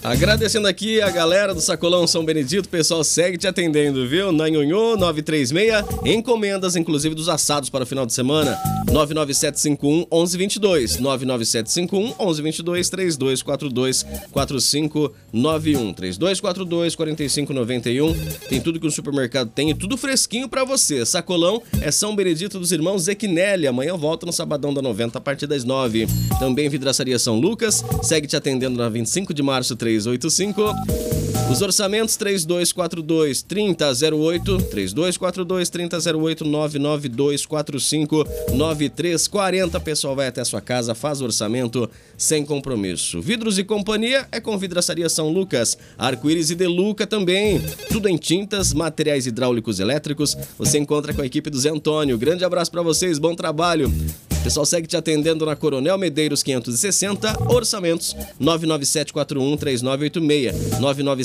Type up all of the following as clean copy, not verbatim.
Agradecendo aqui a galera do Sacolão São Benedito, o pessoal segue te atendendo, viu? Nanhonhô 936, encomendas inclusive dos assados para o final de semana. 99751-1122, 99751-1122, 3242-4591, 3242-4591. Tem tudo que o supermercado tem e tudo fresquinho para você. Sacolão é São Benedito dos Irmãos Zequinelli. Amanhã volta no Sabadão da 90 a partir das 9. Também Vidraçaria São Lucas, segue te atendendo na 25 de março 385. Os orçamentos 3242-3008, 3242-3008, 99245-9340. Pessoal, vai até a sua casa, faz o orçamento sem compromisso. Vidros e Companhia é com Vidraçaria São Lucas, Arco-Íris e Deluca também. Tudo em tintas, materiais hidráulicos e elétricos. Você encontra com a equipe do Zé Antônio. Grande abraço para vocês, bom trabalho. O pessoal segue te atendendo na Coronel Medeiros 560, orçamentos 99741-3986,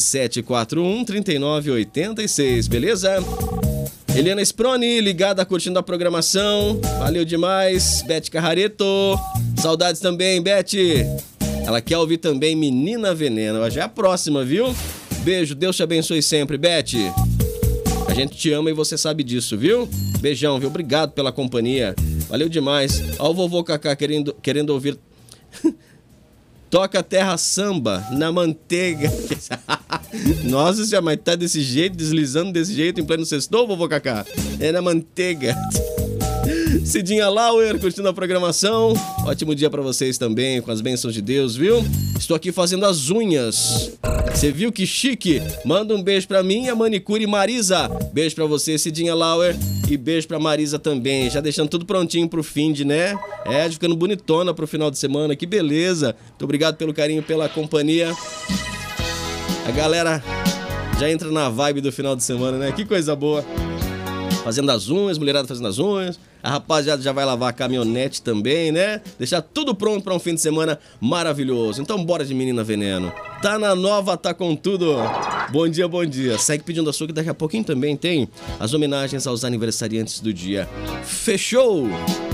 99741-3986, beleza? Helena Sproni, ligada, curtindo a programação, valeu demais. Beth Carrareto, saudades também, Beth. Ela quer ouvir também Menina Veneno, já é a próxima, viu? Beijo, Deus te abençoe sempre, Beth. A gente te ama e você sabe disso, viu? Beijão, viu? Obrigado pela companhia. Valeu demais. Ó o vovô Cacá querendo ouvir... Toca Terra Samba na manteiga. Nossa senhora, mas tá desse jeito, deslizando desse jeito em pleno sextou, vovô Cacá? É na manteiga. Cidinha Lauer, curtindo a programação. Ótimo dia pra vocês também, com as bênçãos de Deus, viu? Estou aqui fazendo as unhas. Você viu que chique? Manda um beijo pra mim e a manicure Marisa. Beijo pra você, Cidinha Lauer. E beijo pra Marisa também. Já deixando tudo prontinho pro fim de, né? Ficando bonitona pro final de semana. Que beleza. Muito obrigado pelo carinho, pela companhia. A galera já entra na vibe do final de semana, né? Que coisa boa. Fazendo as unhas, mulherada fazendo as unhas. A rapaziada já vai lavar a caminhonete também, né? Deixar tudo pronto para um fim de semana maravilhoso. Então bora de Menina Veneno. Tá na nova, tá com tudo. Bom dia, bom dia. Segue pedindo a sua que daqui a pouquinho também tem as homenagens aos aniversariantes do dia. Fechou!